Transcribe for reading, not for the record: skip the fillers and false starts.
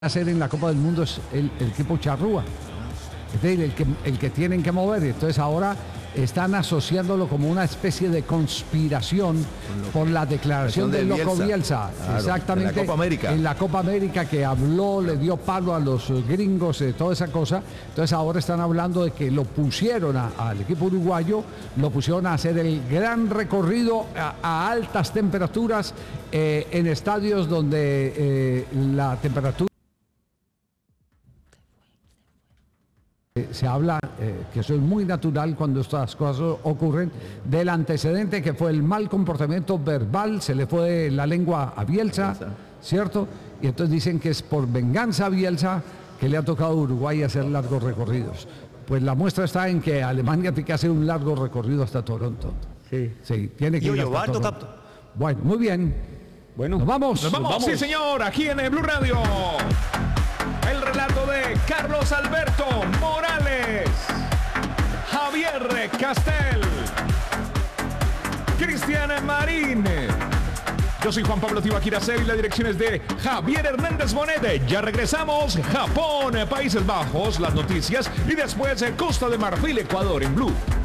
hacer en la Copa del Mundo es el equipo charrúa, es decir, el que tienen que mover. Entonces ahora están asociándolo como una especie de conspiración por la declaración del loco Bielsa. Claro, exactamente, en la Copa América. En la Copa América, que habló, le dio palo a los gringos, toda esa cosa. Entonces ahora están hablando de que lo pusieron al equipo uruguayo, lo pusieron a hacer el gran recorrido a altas temperaturas en estadios donde la temperatura se habla, que eso es muy natural cuando estas cosas ocurren, del antecedente que fue el mal comportamiento verbal, se le fue la lengua a Bielsa, ¿cierto? Y entonces dicen que es por venganza a Bielsa que le ha tocado a Uruguay hacer largos recorridos. Pues la muestra está en que Alemania tiene que hacer un largo recorrido hasta Toronto. Sí, tiene que ir hasta Toronto. Bueno, muy bien. Bueno, nos vamos. Nos vamos, sí señor, aquí en Blue Radio. El relato de Carlos Alberto Morales, Javier Castel, Cristian Marín. Yo soy Juan Pablo Tibaquira y la dirección es de Javier Hernández Bonet. Ya regresamos. Japón, Países Bajos, las noticias y después Costa de Marfil, Ecuador en Blue.